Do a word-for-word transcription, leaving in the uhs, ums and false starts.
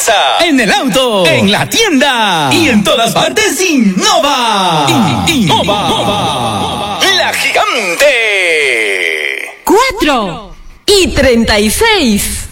casa, en el auto, en la tienda y en todas partes. Innova. Innova. La Gigante. Cuatro y treinta y seis.